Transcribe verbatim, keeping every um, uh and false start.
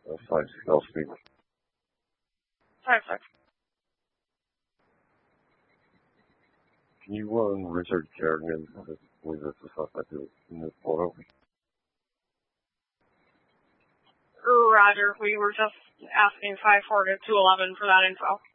Uh, five six L speed. Five six. Can you run Richard Kerrigan? I believe that's the suspect in this photo. Roger, we were just asking five four to two eleven for that info.